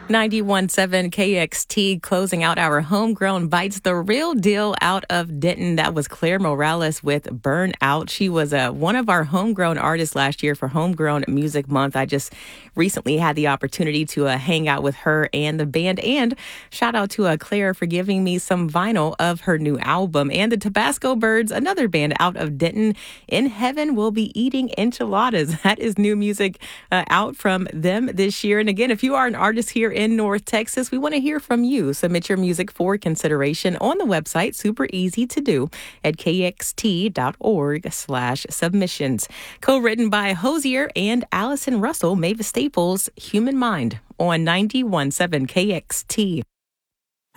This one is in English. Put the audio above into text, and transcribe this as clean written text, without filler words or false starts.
91.7 KXT closing out our homegrown bites. The real deal out of Denton. That was Claire Morales with Burn Out. She was one of our homegrown artists last year for Homegrown Music Month. I just recently had the opportunity to hang out with her and the band. And shout out to Claire for giving me some vinyl of her new album. And the Tabasco Birds, another band out of Denton. In Heaven We'll Be Eating Enchiladas. That is new music out from them this year. And again, if you are an artist here in North Texas, we want to hear from you. Submit your music for consideration on the website. Super easy to do at kxt.org/submissions. Co-written by Hosier and Allison Russell, Mavis Staples, Human Mind on 91.7 KXT.